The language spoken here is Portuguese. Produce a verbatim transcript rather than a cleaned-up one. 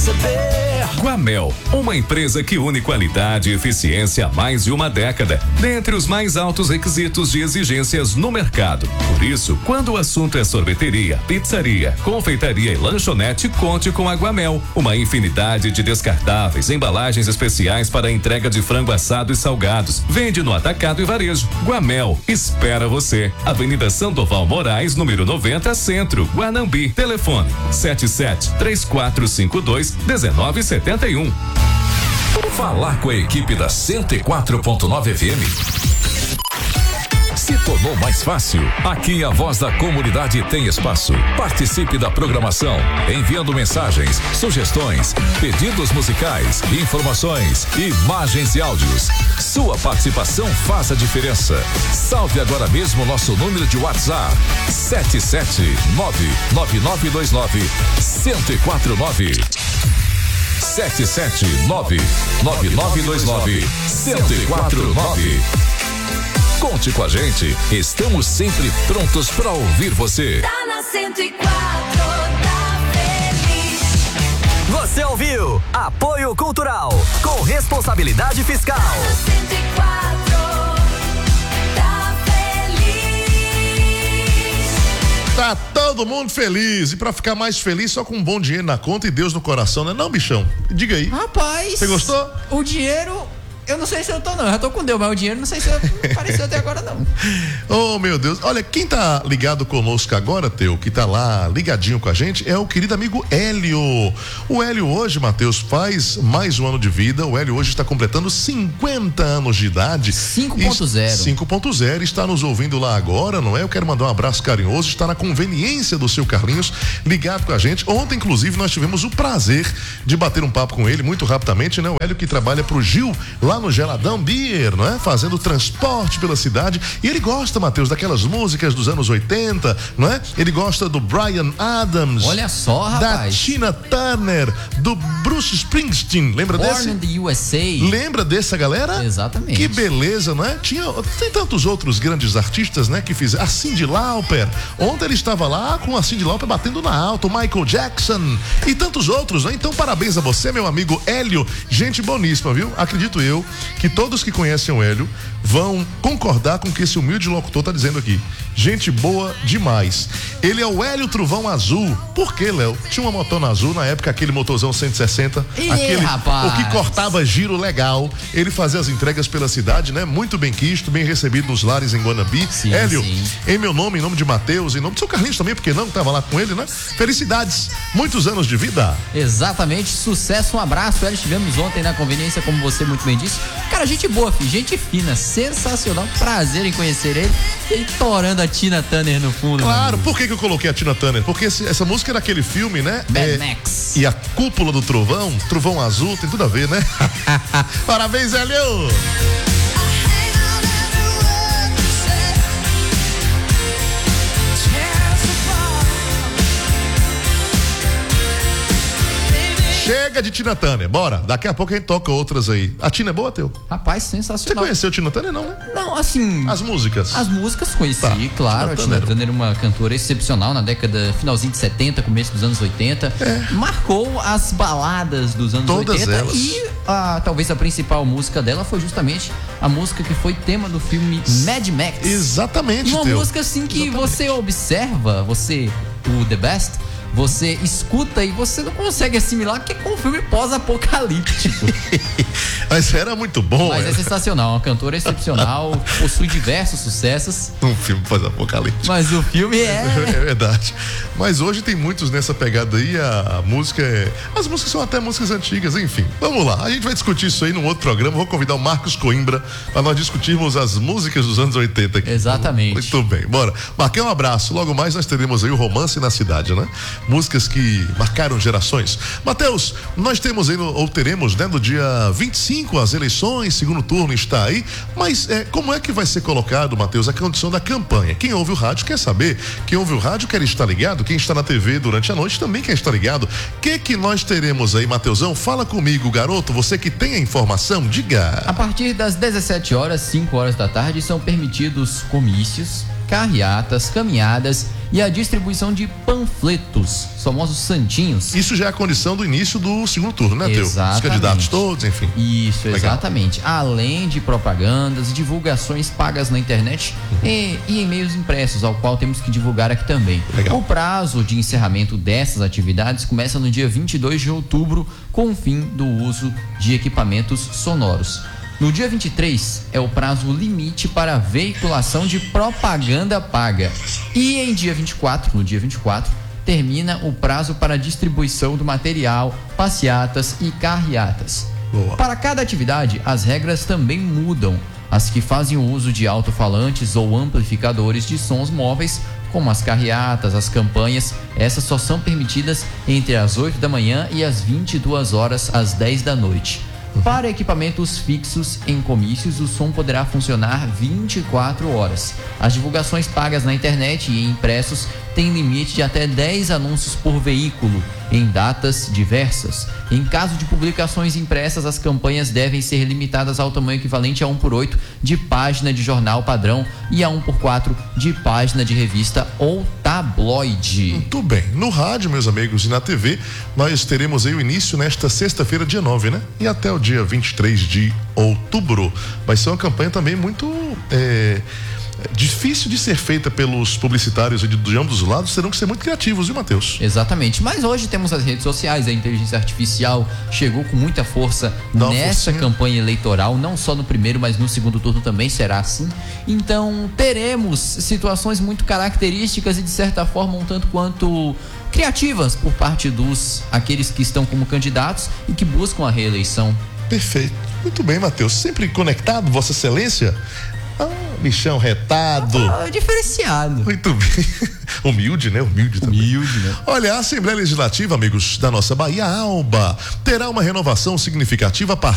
receber. Guamel, uma empresa que une qualidade e eficiência há mais de uma década, dentre os mais altos requisitos de exigências no mercado. Por isso, quando o assunto é sorveteria, pizzaria, confeitaria e lanchonete, conte com a Guamel. Uma infinidade de descartáveis, embalagens especiais para a entrega de frango assado e salgados. Vende no atacado e varejo. Guamel espera você. Avenida Sandoval Moraes, número noventa, Centro, Guanambi. Telefone sete sete três quatro cinco dois um nove sete um. Falar com a equipe da cento e quatro ponto nove F M se tornou mais fácil. Aqui a voz da comunidade tem espaço. Participe da programação, enviando mensagens, sugestões, pedidos musicais, informações, imagens e áudios. Sua participação faz a diferença. Salve agora mesmo nosso número de WhatsApp: sete sete nove nove nove dois nove um zero quatro nove. sete sete nove nove nove dois nove um zero quatro nove. Conte com a gente, estamos sempre prontos para ouvir você. Tá na cento e quatro, tá feliz. Você ouviu? Apoio Cultural, com responsabilidade fiscal. Tá na cento e quatro, tá feliz. Tá todo mundo feliz, e pra ficar mais feliz só com um bom dinheiro na conta e Deus no coração, né não, bichão? Diga aí. Rapaz. Você gostou? O dinheiro... Eu não sei se eu tô não, eu já tô com Deus, mas o dinheiro não sei se eu, não apareceu até agora não. Oh, meu Deus. Olha, quem tá ligado conosco agora, Teu, que tá lá ligadinho com a gente, é o querido amigo Hélio. O Hélio hoje, Matheus, faz mais um ano de vida. O Hélio hoje está completando cinquenta anos de idade. cinco ponto zero. cinco ponto zero, está nos ouvindo lá agora, não é? Eu quero mandar um abraço carinhoso, está na conveniência do seu Carlinhos, ligado com a gente. Ontem, inclusive, nós tivemos o prazer de bater um papo com ele muito rapidamente, né? O Hélio que trabalha pro Gil, lá no Geladão Beer, não é? Fazendo transporte pela cidade. E ele gosta, Matheus, daquelas músicas dos anos oitenta, não é? Ele gosta do Bryan Adams. Olha só, rapaz. Da Tina Turner, do Bruce Springsteen. Lembra Born desse? in the U S A. Lembra dessa galera? Exatamente. Que beleza, não é? Tinha, tem tantos outros grandes artistas, né? Que fizeram. A Cyndi Lauper. Ontem ele estava lá com a Cyndi Lauper batendo na alta, o Michael Jackson e tantos outros, né? Então, parabéns a você, meu amigo Hélio. Gente boníssima, viu? Acredito eu que todos que conhecem o Hélio vão concordar com o que esse humilde locutor tá dizendo aqui. Gente boa demais. Ele é o Hélio Trovão Azul. Por quê, Léo? Tinha uma motona azul na época, aquele motorzão cento e sessenta. Ih, aquele, rapaz. o que cortava giro legal. Ele fazia as entregas pela cidade, né? Muito bem quisto, bem recebido nos lares em Guanambi. Sim, Hélio, sim. em meu nome, em nome de Matheus, em nome do seu Carlinhos também, porque não tava lá com ele, né? Felicidades, muitos anos de vida. Exatamente, sucesso, um abraço. Hélio, estivemos ontem na conveniência, como você muito bem disse. Cara, gente boa, filho, gente fina, sensacional, prazer em conhecer ele. E torando a Tina Turner no fundo. Claro, por que que eu coloquei a Tina Turner? Porque esse, essa música é daquele filme, né? Mad é, Max. E a cúpula do trovão, trovão azul, tem tudo a ver, né? Parabéns, Hélio! Chega de Tina Turner, bora. Daqui a pouco a gente toca outras aí. A Tina é boa, Teu? Rapaz, Você sensacional. conheceu Tina Turner, não, né? Não, assim... As músicas. As músicas conheci, Tá. claro. Tina A Tina Turner. Turner era uma cantora excepcional na década, finalzinho de setenta, começo dos anos oitenta. É. Marcou as baladas dos anos Todas oitenta. elas. E a, talvez a principal música dela foi justamente a música que foi tema do filme Mad Max. Exatamente, Uma Teu. música assim que Exatamente. você observa, você, o The Best, você escuta e você não consegue assimilar que é um filme pós-apocalíptico. Mas era muito bom, Mas é né? sensacional, uma cantora excepcional, possui diversos sucessos. Um filme pós-apocalíptico. Mas o filme é... É verdade. Mas hoje tem muitos nessa pegada aí, a, a música é... As músicas são até músicas antigas, enfim. Vamos lá, a gente vai discutir isso aí num outro programa. Vou convidar o Marcos Coimbra para nós discutirmos as músicas dos anos oitenta aqui. Exatamente. Muito bem, bora. Marquei um abraço. Logo mais nós teremos aí o Romance na Cidade, né? Músicas que marcaram gerações. Matheus, nós temos aí, no, ou teremos, né, no dia vinte e cinco as eleições, segundo turno está aí, mas é, como é que vai ser colocado, Matheus, a condição da campanha? Quem ouve o rádio quer saber, quem ouve o rádio quer estar ligado, quem está na T V durante a noite também quer estar ligado. O que que nós teremos aí, Matheusão? Fala comigo, garoto, você que tem a informação, diga. A partir das dezessete horas, cinco horas da tarde, são permitidos comícios carreatas, caminhadas e a distribuição de panfletos, os famosos santinhos. Isso já é a condição do início do segundo turno, né, Teu? Os Exatamente. candidatos todos, enfim. Isso, Legal. exatamente. Além de propagandas, divulgações pagas na internet e, e e-mails impressos, ao qual temos que divulgar aqui também. Legal. O prazo de encerramento dessas atividades começa no dia vinte e dois de outubro, com o fim do uso de equipamentos sonoros. No dia vinte e três é o prazo limite para a veiculação de propaganda paga. E em dia vinte e quatro, no dia vinte e quatro, termina o prazo para a distribuição do material, passeatas e carreatas. Boa. Para cada atividade, as regras também mudam. As que fazem o uso de alto-falantes ou amplificadores de sons móveis, como as carreatas, as campanhas, essas só são permitidas entre as oito da manhã e as vinte e duas horas às dez da noite. Para equipamentos fixos em comícios, o som poderá funcionar vinte e quatro horas. As divulgações pagas na internet e em impressos têm limite de até dez anúncios por veículo, em datas diversas. Em caso de publicações impressas, as campanhas devem ser limitadas ao tamanho equivalente a um por oito de página de jornal padrão e a um por quatro de página de revista ou tabloide. Muito bem. No rádio, meus amigos, e na T V, nós teremos aí o início nesta sexta-feira, dia nove, né? E até o dia vinte e três de outubro. Vai ser uma campanha também muito é, difícil de ser feita pelos publicitários de, de ambos os lados. Terão que ser muito criativos, viu, Matheus? Exatamente, mas hoje temos as redes sociais, a inteligência artificial chegou com muita força Dá uma nessa forcinha. campanha eleitoral, não só no primeiro, mas no segundo turno também será assim. Então teremos situações muito características e de certa forma um tanto quanto criativas por parte dos aqueles que estão como candidatos e que buscam a reeleição. Perfeito. Muito bem, Matheus. Sempre conectado, Vossa Excelência? Ah, bichão retado. Ah, diferenciado. Muito bem. Humilde, né? Humilde também. Humilde, né? Olha, a Assembleia Legislativa, amigos da nossa Bahia Alba, terá uma renovação significativa a partir